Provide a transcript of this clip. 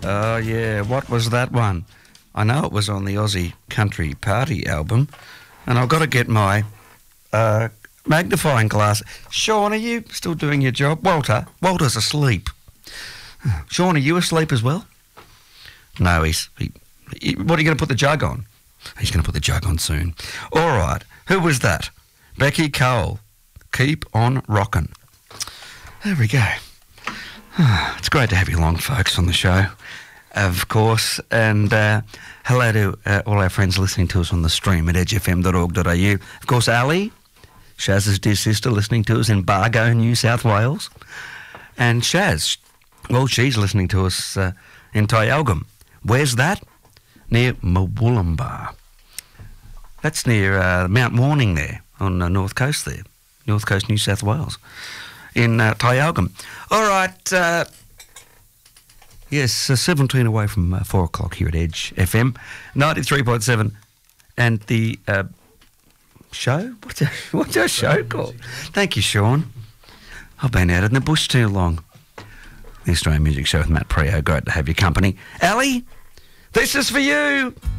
Oh, yeah, what was that one? I know it was on the Aussie Country Party album, and I've got to get my magnifying glass. Sean, are you still doing your job? Walter's asleep. Sean, are you asleep as well? No, what are you going to put the jug on? He's going to put the jug on soon. All right, who was that? Becky Cole. Keep on rockin'. There we go. It's great to have you along, folks, on the show, of course. And hello to all our friends listening to us on the stream at edgefm.org.au. Of course, Ali, Shaz's dear sister, listening to us in Bargo, New South Wales. And Shaz, well, she's listening to us in Tyalgum. Where's that? Near Mwoolumbar. That's near Mount Warning there, on the north coast there. North Coast, New South Wales. In Tyalgum. All right, yes, 17 away from 4 o'clock here at Edge FM, 93.7, and the show? What's our show called? Thank you, Sean. I've been out in the bush too long. The Australian Music Show with Matt Preo. Great to have your company. Ali, this is for you.